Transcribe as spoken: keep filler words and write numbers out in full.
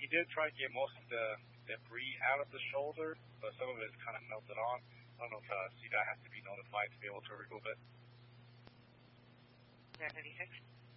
he did try to get most of the debris out of the shoulder, but some of it is kind of melted off. I don't know if uh, C DOT has to be notified to be able to remove it. nine ninety-six.